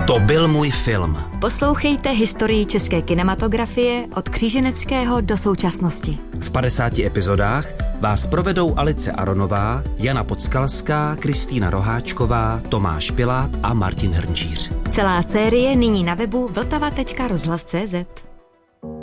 To byl můj film. Poslouchejte historii české kinematografie od kříženeckého do současnosti. V 50 epizodách vás provedou Alice Aronová, Jana Podskalská, Kristýna Roháčková, Tomáš Pilát a Martin Hrnčíř. Celá série nyní na webu vltava.rozhlas.cz.